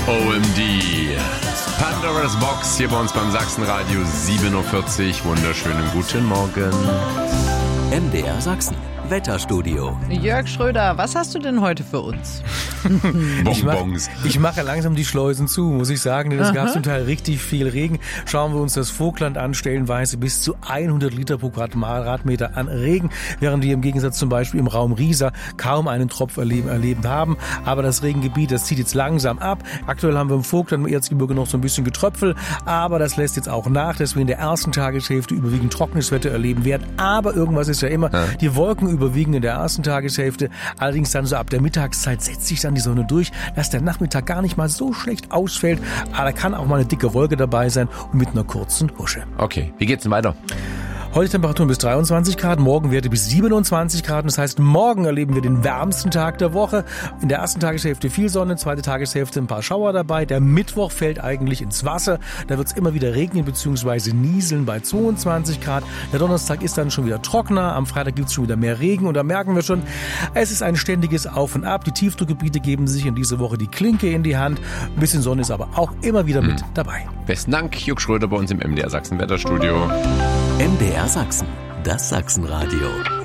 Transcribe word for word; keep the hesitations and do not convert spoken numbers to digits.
O M D. Pandora's Box hier bei uns beim Sachsenradio, sieben Uhr vierzig. Wunderschönen guten Morgen. M D R Sachsen, Wetterstudio. Jörg Schröder, was hast du denn heute für uns? Bonbons. Ich, mach, ich mache langsam die Schleusen zu, muss ich sagen, denn es gab zum Teil richtig viel Regen. Schauen wir uns das Vogtland an, stellenweise bis zu hundert Liter pro Quadratmeter an Regen, während wir im Gegensatz zum Beispiel im Raum Riesa kaum einen Tropf erleben, erleben haben. Aber das Regengebiet, das zieht jetzt langsam ab. Aktuell haben wir im Vogtland, im Erzgebirge noch so ein bisschen Getröpfel, aber das lässt jetzt auch nach, dass wir in der ersten Tageshälfte überwiegend trockenes Wetter erleben werden. Aber irgendwas ist ja immer, ja. Die Wolken überwiegen in der ersten Tageshälfte, allerdings dann so ab der Mittagszeit setzt sich dann die Sonne durch, dass der Nachmittag gar nicht mal so schlecht ausfällt, aber da kann auch mal eine dicke Wolke dabei sein und mit einer kurzen Husche. Okay, wie geht's denn weiter? Heute Temperaturen bis dreiundzwanzig Grad, morgen Werte bis siebenundzwanzig Grad. Das heißt, morgen erleben wir den wärmsten Tag der Woche. In der ersten Tageshälfte viel Sonne, zweite Tageshälfte ein paar Schauer dabei. Der Mittwoch fällt eigentlich ins Wasser. Da wird es immer wieder regnen bzw. nieseln bei zweiundzwanzig Grad. Der Donnerstag ist dann schon wieder trockener. Am Freitag gibt es schon wieder mehr Regen. Und da merken wir schon, es ist ein ständiges Auf und Ab. Die Tiefdruckgebiete geben sich in dieser Woche die Klinke in die Hand. Ein bisschen Sonne ist aber auch immer wieder mit hm. dabei. Besten Dank, Jörg Schröder bei uns im M D R Sachsen Wetterstudio. M D R Sachsen, das Sachsenradio.